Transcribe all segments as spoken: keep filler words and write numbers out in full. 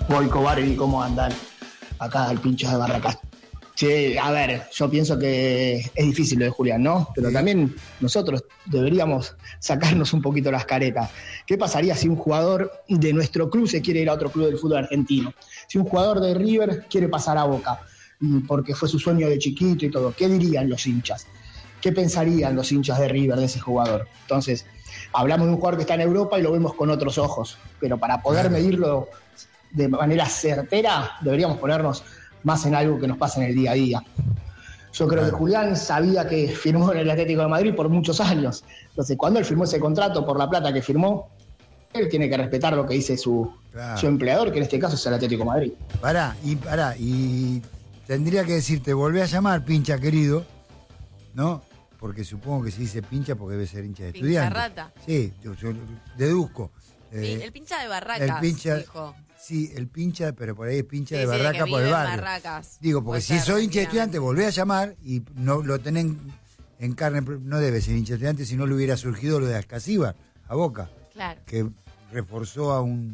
Boico, Barbie, ¿cómo andan? Acá el pincho de Barracas. Sí, a ver, yo pienso que es difícil lo de Julián, ¿no? Pero sí, también nosotros deberíamos sacarnos un poquito las caretas. ¿Qué pasaría si un jugador de nuestro club se quiere ir a otro club del fútbol argentino? Si un jugador de River quiere pasar a Boca, porque fue su sueño de chiquito y todo, ¿qué dirían los hinchas? ¿Qué pensarían los hinchas de River de ese jugador? Entonces, hablamos de un jugador que está en Europa y lo vemos con otros ojos, pero para poder medirlo de manera certera, deberíamos ponernos más en algo que nos pasa en el día a día. Yo creo claro. que Julián sabía que firmó en el Atlético de Madrid por muchos años. Entonces, cuando él firmó ese contrato por la plata que firmó, él tiene que respetar lo que dice su, claro. su empleador, que en este caso es el Atlético de Madrid. Pará, y pará, y tendría que decirte, volvé a llamar, pincha querido, ¿no? Porque supongo que se dice pincha porque debe ser hincha de estudiante. Pincha rata. Sí, yo, yo deduzco. Eh, sí, el pincha de Barracas, el pincha, dijo. Sí, el pincha, pero por ahí es pincha sí, de sí, Barraca por el barrio. Barracas. Digo, porque si soy hincha de estudiante, volvé a llamar y no lo tenés en carne, no debe ser hincha de estudiante si no le hubiera surgido lo de Ascasíbar, a Boca. Claro. Que reforzó a un...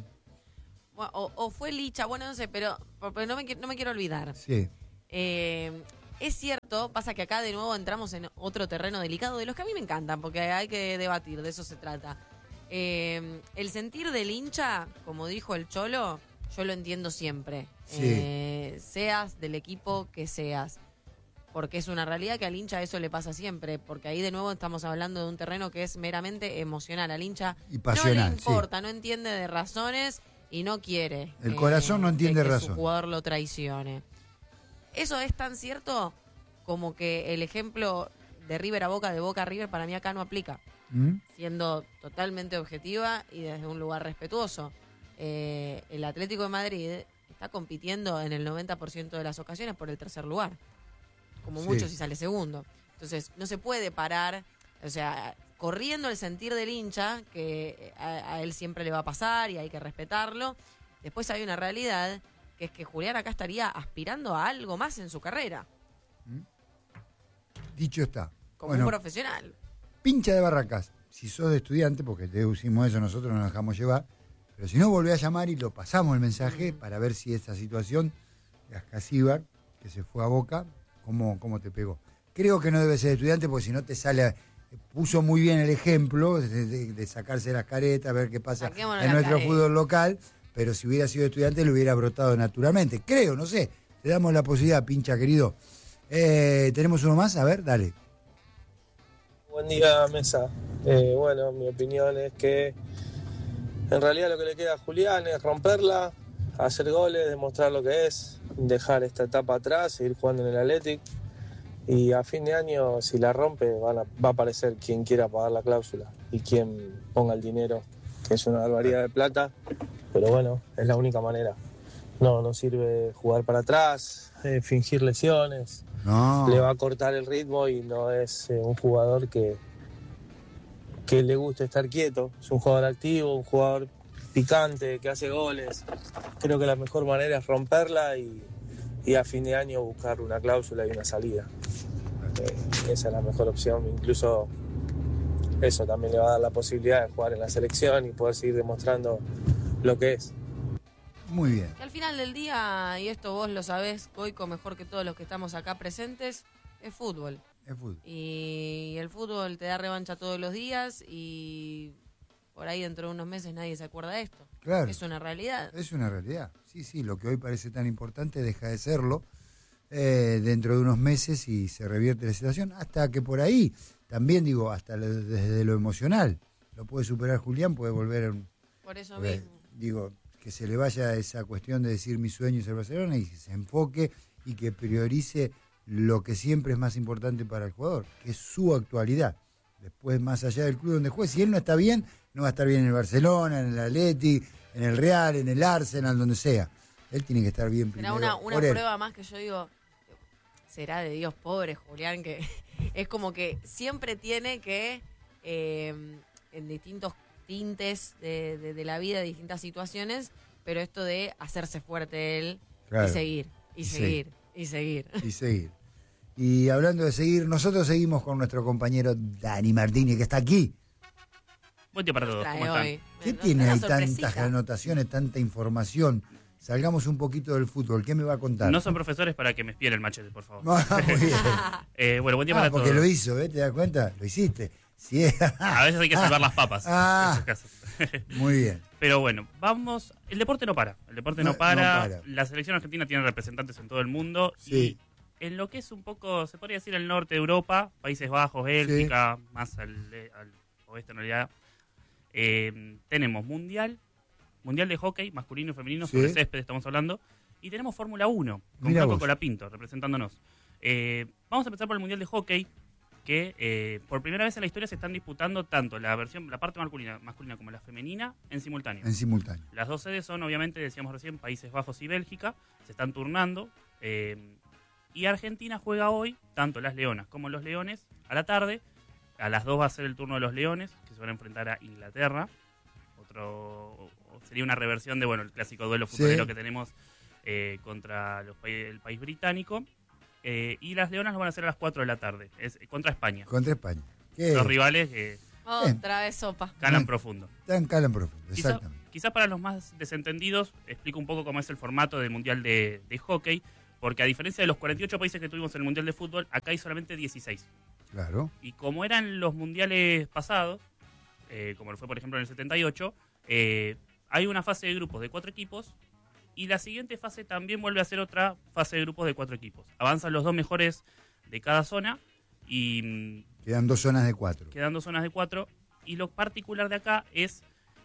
O, o fue Licha, bueno, no sé, pero, pero no, me, no me quiero olvidar. Sí. Eh, es cierto, pasa que acá de nuevo entramos en otro terreno delicado, de los que a mí me encantan, porque hay que debatir, de eso se trata. Eh, el sentir del hincha, como dijo el Cholo, yo lo entiendo siempre. Sí. Eh, seas del equipo que seas. Porque es una realidad que al hincha eso le pasa siempre. Porque ahí de nuevo estamos hablando de un terreno que es meramente emocional. Al hincha y pasional, no le importa, sí. no entiende de razones y no quiere. El eh, corazón no entiende que razón. Su jugador lo traicione. Eso es tan cierto como que el ejemplo de River a Boca, de Boca a River, para mí acá no aplica. ¿Mm? Siendo totalmente objetiva y desde un lugar respetuoso. Eh, el Atlético de Madrid está compitiendo en el noventa por ciento de las ocasiones por el tercer lugar. Como sí. mucho si sale segundo. Entonces, no se puede parar, o sea, corriendo el sentir del hincha, que a, a él siempre le va a pasar y hay que respetarlo. Después hay una realidad, que es que Julián acá estaría aspirando a algo más en su carrera. ¿Mm? Dicho está. Como bueno, un profesional. Pincha de Barracas, si sos de estudiante, porque deducimos eso, nosotros nos dejamos llevar, pero si no, volvé a llamar y lo pasamos el mensaje mm. para ver si esta situación de Ascasíbar, que se fue a Boca, cómo, cómo te pegó. Creo que no debe ser de estudiante, porque si no te sale, puso muy bien el ejemplo de, de, de sacarse las caretas, ver qué pasa Saquémonos en nuestro careta. Fútbol local, pero si hubiera sido estudiante lo hubiera brotado naturalmente. Creo, no sé, te damos la posibilidad, pincha querido. Eh, ¿Tenemos uno más? A ver, dale. Buen día, mesa. Eh, bueno, mi opinión es que en realidad lo que le queda a Julián es romperla, hacer goles, demostrar lo que es, dejar esta etapa atrás, seguir jugando en el Athletic y a fin de año, si la rompe, van a, va a aparecer quien quiera pagar la cláusula y quien ponga el dinero, que es una barbaridad de plata, pero bueno, es la única manera. No, no sirve jugar para atrás, eh, fingir lesiones. No. Le va a cortar el ritmo y no es eh, un jugador que, que le guste estar quieto. Es un jugador activo, un jugador picante, que hace goles. Creo que la mejor manera es romperla y, y a fin de año buscar una cláusula y una salida. Eh, esa es la mejor opción. Incluso eso también le va a dar la posibilidad de jugar en la selección y poder seguir demostrando lo que es. Muy bien. Que al final del día, y esto vos lo sabés, Goico, mejor que todos los que estamos acá presentes, es fútbol. Es fútbol. Y el fútbol te da revancha todos los días y por ahí dentro de unos meses nadie se acuerda de esto. Claro. Es una realidad. Es una realidad. Sí, sí, lo que hoy parece tan importante deja de serlo eh, dentro de unos meses y se revierte la situación. Hasta que por ahí, también digo, hasta lo, desde lo emocional, lo puede superar Julián, puede volver... Por eso eh, mismo. Digo... que se le vaya esa cuestión de decir mi sueño es el Barcelona y que se enfoque y que priorice lo que siempre es más importante para el jugador, que es su actualidad. Después, más allá del club donde juegue, si él no está bien, no va a estar bien en el Barcelona, en el Athletic, en el Real, en el Arsenal, donde sea. Él tiene que estar bien primero. Era una, una prueba más que yo digo, será de Dios pobre, Julián, que es como que siempre tiene que, eh, en distintos tintes de, de, de la vida, de distintas situaciones, pero esto de hacerse fuerte él, claro. y seguir, y, y seguir, sí. y seguir. Y seguir. Y hablando de seguir, nosotros seguimos con nuestro compañero Dani Martini, que está aquí. Buen día para todos, ¿cómo están? ¿Qué tiene ahí tantas anotaciones, tanta información salgamos un poquito del fútbol. ¿Qué me va a contar? No son profesores para que me espien el machete, por favor. Ah, muy bien. eh, bueno, buen día Ah, para porque todos. lo hizo, ¿eh? ¿Te das cuenta? Lo hiciste. Sí. A veces hay que salvar las papas. Ah. En esos casos. Muy bien. Pero bueno, vamos. El deporte no para. El deporte no, No, para. no para. La selección argentina tiene representantes en todo el mundo. Sí. Y en lo que es un poco, se podría decir, el norte de Europa, Países Bajos, Bélgica, sí. más al, al oeste en realidad, eh, tenemos mundial, mundial de hockey, masculino y femenino, Sí. sobre césped estamos hablando, y tenemos Fórmula uno, con Mirá Franco vos. Colapinto representándonos. Eh, vamos a empezar por el mundial de hockey, que eh, por primera vez en la historia se están disputando tanto la versión, la parte masculina, masculina como la femenina en simultáneo. En simultáneo. Las dos sedes son, obviamente, decíamos recién, Países Bajos y Bélgica, se están turnando. Eh, y Argentina juega hoy, tanto las Leonas como los Leones, a la tarde. A las dos va a ser el turno de los Leones, que se van a enfrentar a Inglaterra. Otro sería una reversión de, bueno, el clásico duelo futbolero Sí. que tenemos eh, contra los, el país británico. Eh, y las Leonas lo van a hacer a las cuatro de la tarde, es contra España. Contra España. ¿Qué? Los rivales que Otra vez sopa. calan Bien. profundo. Tan calan profundo, Quizá, exactamente. quizá para los más desentendidos, explico un poco cómo es el formato del Mundial de, de Hockey, porque a diferencia de los cuarenta y ocho países que tuvimos en el Mundial de Fútbol, acá hay solamente dieciséis. Claro. Y como eran los mundiales pasados, eh, como lo fue por ejemplo en el setenta y ocho, eh, hay una fase de grupos de cuatro equipos, y la siguiente fase también vuelve a ser otra fase de grupos de cuatro equipos. Avanzan los dos mejores de cada zona, y mm, Quedan dos zonas de cuatro. quedan dos zonas de cuatro, y lo particular de acá es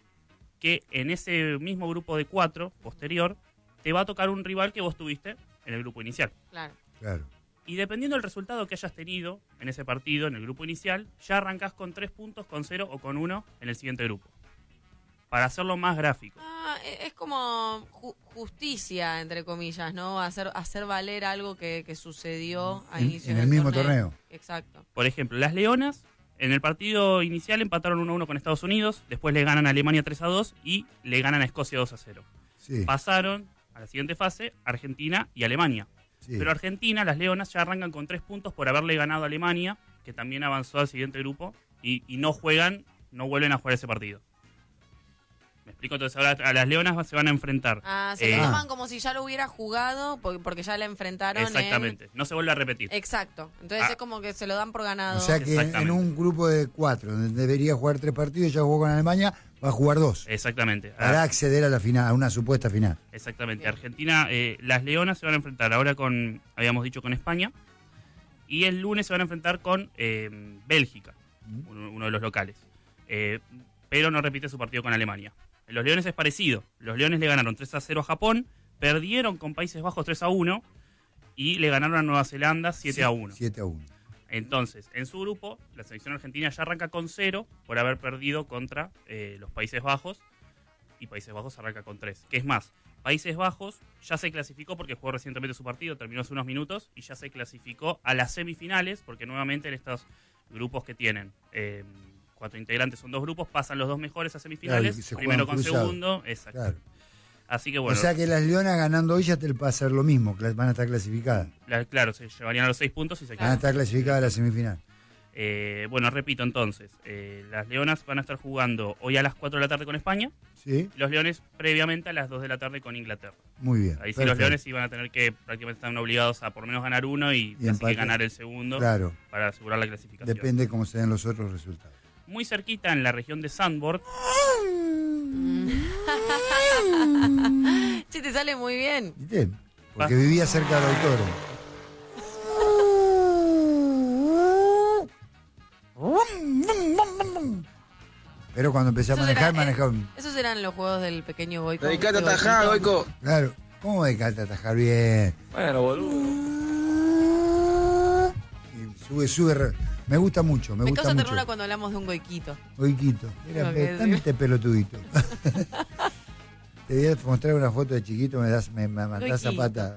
que en ese mismo grupo de cuatro, posterior, te va a tocar un rival que vos tuviste en el grupo inicial. Claro. Claro. Y dependiendo del resultado que hayas tenido en ese partido, en el grupo inicial, ya arrancás con tres puntos, con cero o con uno en el siguiente grupo. Para hacerlo más gráfico. Ah, e- es como ju- justicia, entre comillas, ¿no? Hacer, hacer valer algo que, que sucedió a En- inicio en del el mismo torneo. Exacto. Por ejemplo, las Leonas en el partido inicial empataron uno a uno con Estados Unidos, después le ganan a Alemania tres a dos y le ganan a Escocia dos a cero. Sí. Pasaron a la siguiente fase Argentina y Alemania. Sí. Pero Argentina, las Leonas, ya arrancan con tres puntos por haberle ganado a Alemania, que también avanzó al siguiente grupo, y, y no juegan, no vuelven a jugar ese partido. Me explico, entonces ahora a las Leonas se van a enfrentar. Ah, se Eh, lo toman como si ya lo hubiera jugado por- porque ya la enfrentaron. Exactamente, no se vuelve a repetir. En... Exacto. Entonces Ah. es como que se lo dan por ganado. O sea que en Exactamente. un grupo de cuatro, donde debería jugar tres partidos, ya jugó con Alemania, va a jugar dos. Exactamente. Para Ah, acceder a la final, a una supuesta final. exactamente. Bien. Argentina, eh, las Leonas se van a enfrentar ahora con, habíamos dicho, con España. Y el lunes se van a enfrentar con eh, Bélgica, uno, uno de los locales. Eh, pero no repite su partido con Alemania. En los Leones es parecido. Los Leones le ganaron tres a cero a Japón, perdieron con Países Bajos tres a uno y le ganaron a Nueva Zelanda siete a uno. siete a uno. Entonces, en su grupo, la selección argentina ya arranca con cero por haber perdido contra eh, los Países Bajos, y Países Bajos arranca con tres. Que es más, Países Bajos ya se clasificó porque jugó recientemente su partido, terminó hace unos minutos, y ya se clasificó a las semifinales, porque nuevamente en estos grupos que tienen eh, cuatro integrantes, son dos grupos, pasan los dos mejores a semifinales, Claro, y se primero juegan con cruzados. segundo, exacto. Claro. Así que bueno, O sea que las Leonas ganando hoy ya te va a ser lo mismo, cla- van a estar clasificadas. la- claro, se llevarían a los seis puntos y se Van a quedan. estar clasificadas a la semifinal. Eh, bueno, repito entonces, eh, las Leonas van a estar jugando hoy a las cuatro de la tarde con España, ¿Sí? y los Leones previamente a las dos de la tarde con Inglaterra. Muy bien. Ahí sí perfecto. los Leones iban a tener que, prácticamente están obligados a por lo menos ganar uno y, casi empate. que ganar el segundo Claro, para asegurar la clasificación. depende cómo se den los otros resultados. Muy cerquita en la región de Sandborg, Che, te sale muy bien. ¿Viste? Porque vivía cerca del autódromo. Pero cuando empecé a Eso manejar, será- manejaba un... Esos eran los juegos del pequeño Goico. Dedicate a de atajar, Goiquito. Goico. Claro, ¿cómo dedicarte a atajar bien? Bueno, boludo. Y sube, sube. re- Me gusta mucho, me, Me gusta causa mucho. ternura cuando hablamos de un Goiquito. Oiquito, mira, Tengo que dame decir. este pelotudito. Te voy a mostrar una foto de chiquito, me das, me, me mandás a Goiquito. patada.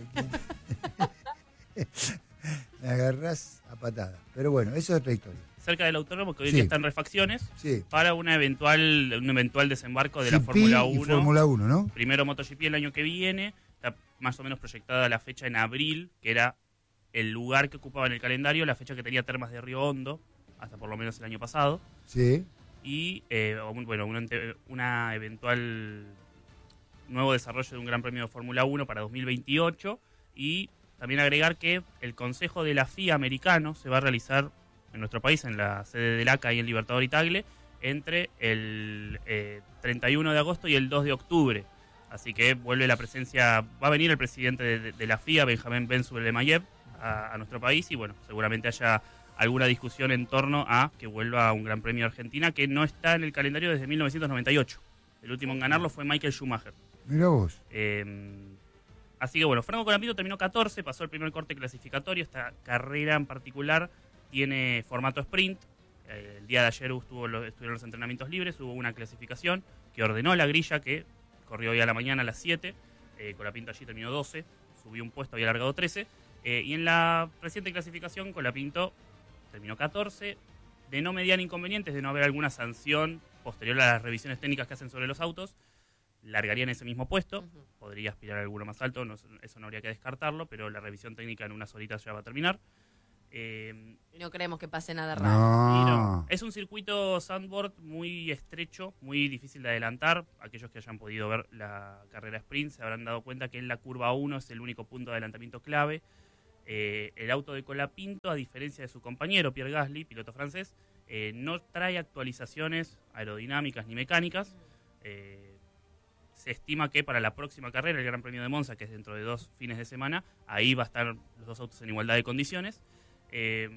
Me agarrás a patada. Pero bueno, eso es otra historia. cerca del autódromo, que hoy en Sí. día está en refacciones, Sí. para una eventual, un eventual desembarco de la G P Fórmula y uno. Fórmula uno, ¿no? Primero MotoGP el año que viene, está más o menos proyectada la fecha en abril, que era el lugar que ocupaba en el calendario, la fecha que tenía Termas de Río Hondo, hasta por lo menos el año pasado. Sí. Y, eh, un- bueno, una, ente- una eventual nuevo desarrollo de un Gran Premio de Fórmula uno para dos mil veintiocho y también agregar que el Consejo de la F I A americano se va a realizar en nuestro país, en la sede del A C A y en Libertador y Tagle, entre el eh, treinta y uno de agosto y el dos de octubre. Así que vuelve la presencia, va a venir el presidente de, de, de la F I A, Benjamín Ben Sulayemayev, a, a nuestro país y bueno, seguramente haya alguna discusión en torno a que vuelva a un Gran Premio de Argentina que no está en el calendario desde mil novecientos noventa y ocho. El último en ganarlo fue Michael Schumacher. Mirá vos. Eh, así que bueno, Franco Colapinto terminó catorce, pasó el primer corte clasificatorio. Esta carrera en particular tiene formato sprint. Eh, el día de ayer estuvo los, estuvieron los entrenamientos libres, hubo una clasificación que ordenó la grilla, que corrió hoy a la mañana a las siete. Eh, Colapinto allí terminó doce, subió un puesto, había largado trece. Eh, y en la reciente clasificación, Colapinto terminó catorce. De no mediar inconvenientes, de no haber alguna sanción posterior a las revisiones técnicas que hacen sobre los autos, largaría en ese mismo puesto. Uh-huh. Podría aspirar a alguno más alto, no, eso no habría que descartarlo, pero la revisión técnica en unas horitas ya va a terminar. Eh, y no creemos que pase nada raro. No. Y no. Es un circuito sandboard muy estrecho, muy difícil de adelantar. Aquellos que hayan podido ver la carrera sprint se habrán dado cuenta que en la curva uno es el único punto de adelantamiento clave. Eh, el auto de Colapinto, a diferencia de su compañero Pierre Gasly, piloto francés, eh, no trae actualizaciones aerodinámicas ni mecánicas. Eh, se estima que para la próxima carrera, el Gran Premio de Monza, que es dentro de dos fines de semana, ahí va a estar los dos autos en igualdad de condiciones. Eh,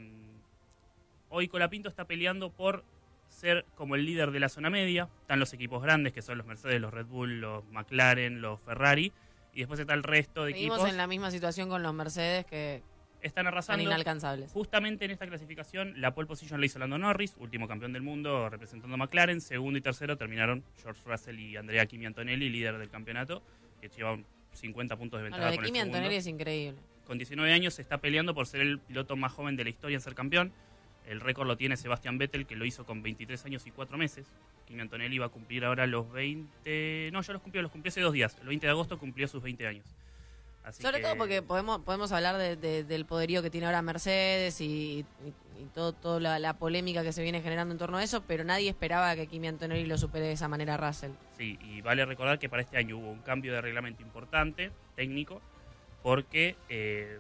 hoy Colapinto está peleando por ser como el líder de la zona media. Están los equipos grandes, que son los Mercedes, los Red Bull, los McLaren, los Ferrari. Y después está el resto de Seguimos equipos. en la misma situación con los Mercedes, que están arrasando. Están inalcanzables. Justamente en esta clasificación, la pole position la hizo Lando Norris, último campeón del mundo representando a McLaren. Segundo y tercero terminaron George Russell y Andrea Kimi Antonelli, líder del campeonato, que llevan cincuenta puntos de ventaja. No, lo de con el Kimi segundo. Antonelli es increíble. Con diecinueve años se está peleando por ser el piloto más joven de la historia en ser campeón. El récord lo tiene Sebastian Vettel, que lo hizo con veintitrés años y cuatro meses. Kimi Antonelli va a cumplir ahora los veinte... No, ya los cumplió, los cumplió hace dos días. El veinte de agosto cumplió sus veinte años. Así Sobre que... todo porque podemos podemos hablar de, de, del poderío que tiene ahora Mercedes y, y, y todo, toda la, la polémica que se viene generando en torno a eso, pero nadie esperaba que Kimi Antonelli lo supere de esa manera a Russell. Sí, y vale recordar que para este año hubo un cambio de reglamento importante, técnico, porque... Eh,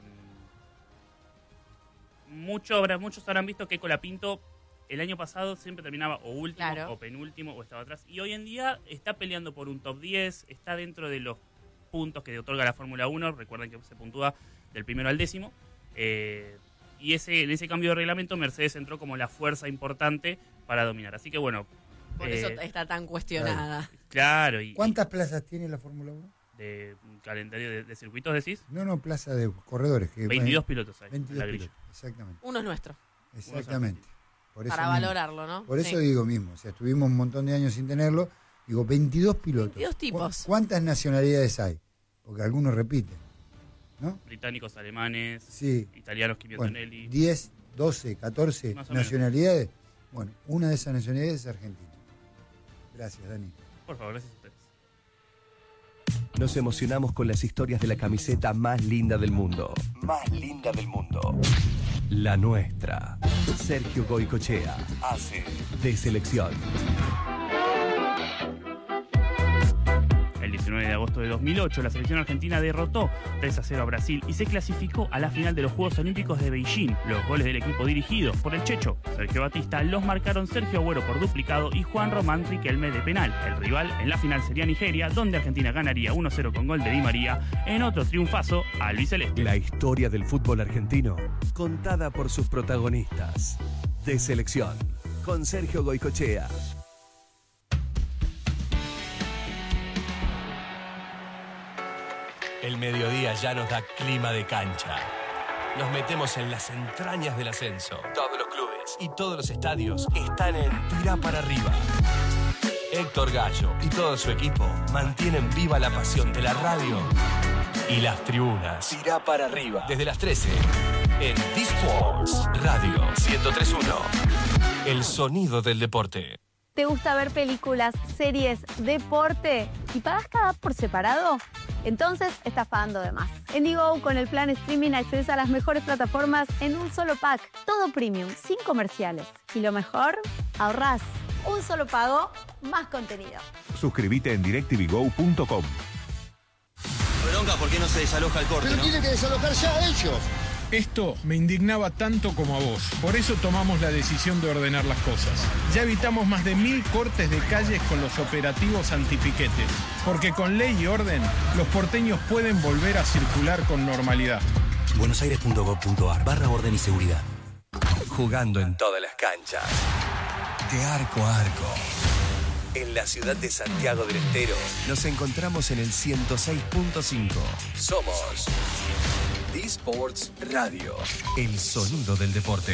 Mucho, muchos habrán visto que Colapinto el año pasado siempre terminaba o último, claro, o penúltimo, o estaba atrás. Y hoy en día está peleando por un top diez, está dentro de los puntos que otorga la Fórmula uno. Recuerden que se puntúa del primero al décimo. Eh, y ese, en ese cambio de reglamento Mercedes entró como la fuerza importante para dominar. Así que bueno... Por eh, eso está tan cuestionada. Claro. Y, ¿Cuántas plazas tiene la Fórmula uno? De calendario de, de circuitos, decís. No, no, plaza de corredores. Que veintidós pilotos hay. veintidós en la grilla. pilotos, exactamente. Uno es nuestro. Exactamente. Por eso Para mismo. valorarlo, ¿no? Por eso sí. digo mismo, o sea, estuvimos un montón de años sin tenerlo. Digo, veintidós pilotos. veintidós tipos. ¿Cu ¿Cuántas nacionalidades hay? Porque algunos repiten, ¿no? Británicos, alemanes, sí. italianos, Kimi Antonelli. Bueno, diez, doce, catorce nacionalidades. Bueno, una de esas nacionalidades es Argentina. Gracias, Dani. Por favor, gracias a ustedes. Nos emocionamos con las historias de la camiseta más linda del mundo. Más linda del mundo. La nuestra. Sergio Goycochea hace de selección. El diecinueve de agosto de dos mil ocho, la selección argentina derrotó tres a cero a Brasil y se clasificó a la final de los Juegos Olímpicos de Beijing. Los goles del equipo dirigidos por el checho Sergio Batista los marcaron Sergio Agüero por duplicado y Juan Román Riquelme de penal. El rival en la final sería Nigeria, donde Argentina ganaría uno a cero con gol de Di María en otro triunfazo albiceleste. La historia del fútbol argentino, contada por sus protagonistas. De selección, con Sergio Goycochea. El mediodía ya nos da clima de cancha. Nos metemos en las entrañas del ascenso. Todos los clubes y todos los estadios están en Tirá para arriba. Héctor Gallo y todo su equipo mantienen viva la pasión de la radio y las tribunas. Tirá para arriba. Desde las trece en D-Sports Radio ciento tres punto uno. El sonido del deporte. ¿Te gusta ver películas, series, deporte y pagas cada por separado? Entonces estás pagando de más. En Digo, con el plan streaming accedes a las mejores plataformas en un solo pack. Todo premium, sin comerciales. Y lo mejor, ahorrás. Un solo pago, más contenido. Suscríbete en directv go punto com. bronca por qué no se desaloja el corte, Pero ¿no? tienen que desalojar ya ellos. Esto me indignaba tanto como a vos. Por eso tomamos la decisión de ordenar las cosas. Ya evitamos más de mil cortes de calles con los operativos antipiquetes. Porque con ley y orden, los porteños pueden volver a circular con normalidad. buenosaires.gov.ar barra orden y seguridad. Jugando en todas las canchas. De arco a arco. En la ciudad de Santiago del Estero nos encontramos en el ciento seis punto cinco. Somos D-Sports Radio, el sonido del deporte.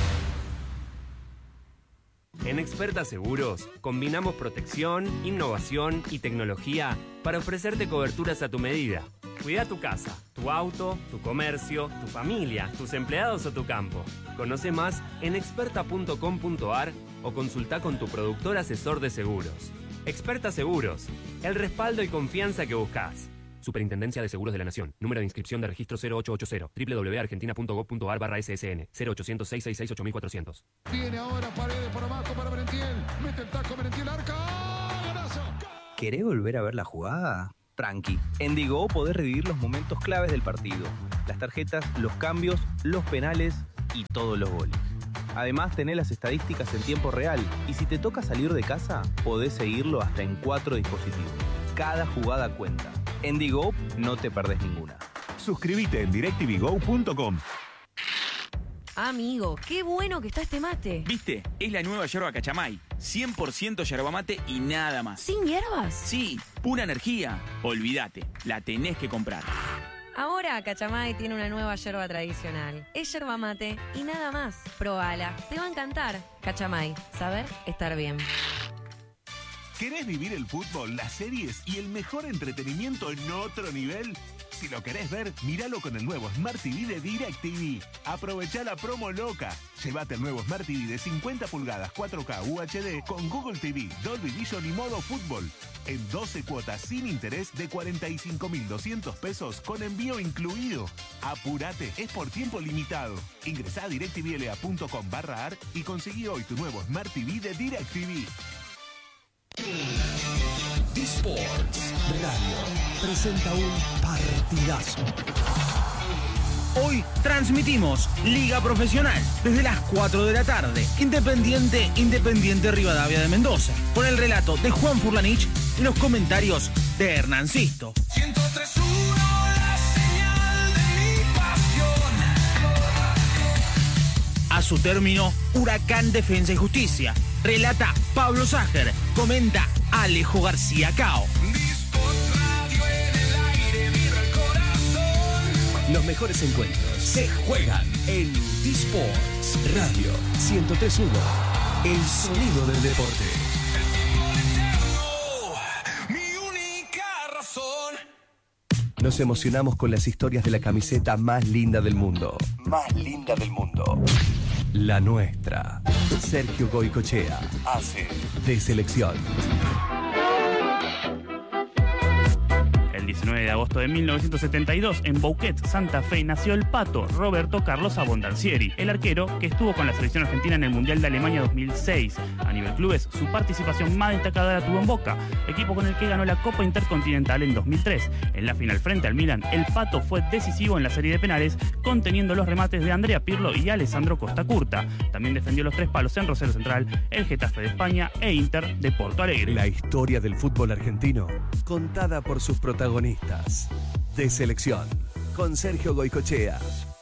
En Experta Seguros, combinamos protección, innovación y tecnología para ofrecerte coberturas a tu medida. Cuida tu casa, tu auto, tu comercio, tu familia, tus empleados o tu campo. Conoce más en experta punto com punto ar o consulta con tu productor asesor de seguros. Experta Seguros, el respaldo y confianza que buscas. Superintendencia de Seguros de la Nación. Número de inscripción de registro cero ocho ocho cero. doble u doble u doble u punto argentina punto gov punto ar barra S S N. cero ochocientos, seiscientos sesenta y seis, ocho mil cuatrocientos. Viene ahora Paredes por abajo para Merentiel. Mete el taco Merentiel, arca. ¡Golazo! ¿Querés volver a ver la jugada? Tranqui. En Digo podés revivir los momentos claves del partido. Las tarjetas, los cambios, los penales y todos los goles. Además, tenés las estadísticas en tiempo real. Y si te toca salir de casa, podés seguirlo hasta en cuatro dispositivos. Cada jugada cuenta. En Digo no te perdés ninguna. Suscríbete en directv go punto com. Amigo, qué bueno que está este mate. ¿Viste? Es la nueva yerba Cachamay. cien por ciento yerba mate y nada más. ¿Sin hierbas? Sí, pura energía. Olvídate, la tenés que comprar. Ahora Cachamay tiene una nueva yerba tradicional. Es yerba mate y nada más. Probala, te va a encantar. Cachamay, saber estar bien. ¿Querés vivir el fútbol, las series y el mejor entretenimiento en otro nivel? Si lo querés ver, míralo con el nuevo Smart T V de DirecTV. Aprovechá la promo loca. Llévate el nuevo Smart T V de cincuenta pulgadas cuatro K U H D con Google T V, Dolby Vision y modo fútbol. En doce cuotas sin interés de cuarenta y cinco mil doscientos pesos con envío incluido. Apurate, es por tiempo limitado. Ingresá a directvla punto com barra ar y conseguí hoy tu nuevo Smart T V de DirecTV. D-Sports Radio presenta un partidazo. Hoy transmitimos Liga Profesional desde las cuatro de la tarde. Independiente, Independiente Rivadavia de Mendoza. Con el relato de Juan Furlanich y los comentarios de Hernán Sisto. ciento tres punto uno, la señal de mi pasión. A su término, Huracán Defensa y Justicia. Relata Pablo Ságer. Comenta Alejo García Cao. Los mejores encuentros se juegan en D-Sports Radio ciento tres punto uno. El sonido del deporte. Mi única razón. Nos emocionamos con las historias de la camiseta más linda del mundo. Más linda del mundo. La nuestra. Sergio Goicochea hace de selección. El diecinueve de agosto de mil novecientos setenta y dos, en Bouquet, Santa Fe, nació el Pato Roberto Carlos Abondancieri, el arquero que estuvo con la selección argentina en el Mundial de Alemania dos mil seis. A nivel clubes, su participación más destacada la tuvo en Boca, equipo con el que ganó la Copa Intercontinental en dos mil tres. En la final frente al Milan, el Pato fue decisivo en la serie de penales, conteniendo los remates de Andrea Pirlo y Alessandro Costa Curta. También defendió los tres palos en Rosario Central, el Getafe de España e Inter de Porto Alegre. La historia del fútbol argentino, contada por sus protagonistas. De selección, con Sergio Goicochea.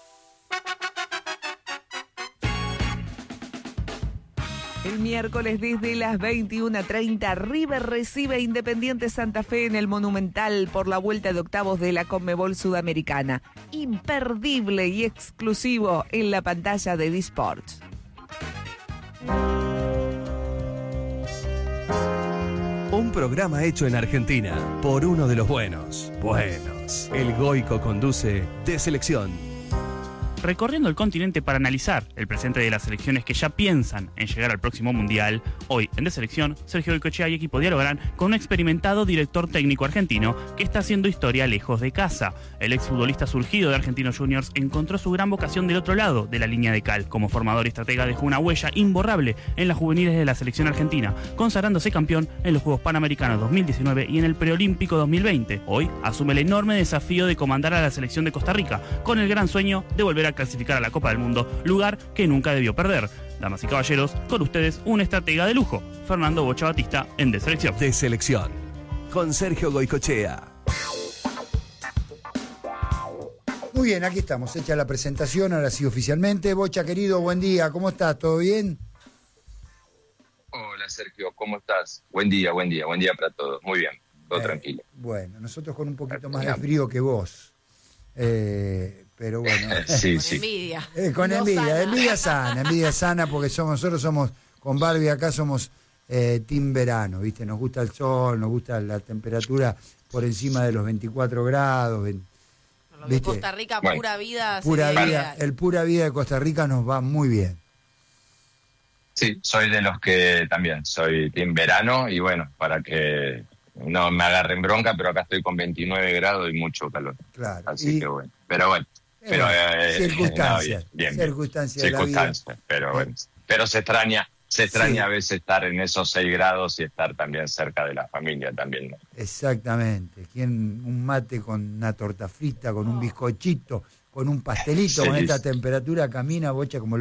El miércoles desde las veintiuna treinta, River recibe a Independiente Santa Fe en el Monumental por la vuelta de octavos de la Conmebol Sudamericana. Imperdible y exclusivo en la pantalla de D-Sports. Un programa hecho en Argentina por uno de los buenos. Buenos. El Goico conduce De Selección. recorriendo el continente para analizar el presente de las selecciones que ya piensan en llegar al próximo Mundial. Hoy, en De Selección, Sergio Goycochea y equipo dialogarán con un experimentado director técnico argentino que está haciendo historia lejos de casa. El exfutbolista surgido de Argentinos Juniors encontró su gran vocación del otro lado de la línea de cal. Como formador y estratega dejó una huella imborrable en las juveniles de la selección argentina, consagrándose campeón en los Juegos Panamericanos dos mil diecinueve y en el Preolímpico dos mil veinte. Hoy asume el enorme desafío de comandar a la selección de Costa Rica, con el gran sueño de volver a clasificar a la Copa del Mundo, lugar que nunca debió perder. Damas y caballeros, con ustedes un estratega de lujo, Fernando Bocha Batista, en De Selección. De Selección, con Sergio Goycochea. Muy bien, aquí estamos, hecha la presentación, ahora sí oficialmente. Bocha, querido, buen día, ¿cómo estás? ¿Todo bien? Hola Sergio, ¿cómo estás? Buen día, buen día, buen día para todos. Muy bien, todo Eh, tranquilo. Bueno, nosotros con un poquito más de frío que vos. Eh, pero bueno. Sí, Con sí. envidia. Eh, con No envidia, sana. envidia sana, envidia sana, porque somos, nosotros somos, con Barbie acá somos eh, team verano, ¿viste? Nos gusta el sol, nos gusta la temperatura por encima de los veinticuatro grados. veinte, Lo de ¿viste? Costa Rica, Bueno, pura vida. Pura sería vida, ideal. el pura vida de Costa Rica nos va muy bien. Sí, soy de los que también, soy team verano y bueno, para que no me agarren bronca, pero acá estoy con veintinueve grados y mucho calor. Claro. Así Y- que bueno, pero bueno. Pero, Eh, eh, circunstancias, no, bien, bien, bien. circunstancias de la vida. Circunstancias, pero bueno. Pero se extraña, se extraña Sí. a veces estar en esos seis grados y estar también cerca de la familia también, ¿no? Exactamente. ¿Quién un mate con una torta frita, con un bizcochito, con un pastelito, Sí. con esta temperatura camina, Bocha, como